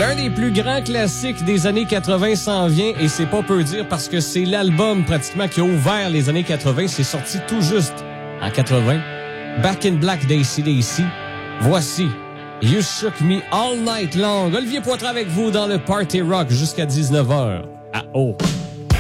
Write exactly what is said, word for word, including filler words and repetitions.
L'un des plus grands classiques des années quatre-vingt s'en vient et c'est pas peu dire parce que c'est l'album pratiquement qui a ouvert les années quatre-vingt. C'est sorti tout juste en quatre-vingt. Back in Black d'A C D C. Voici You Shook Me All Night Long. Olivier Poitras avec vous dans le Party Rock jusqu'à dix-neuf heures. Ah oh!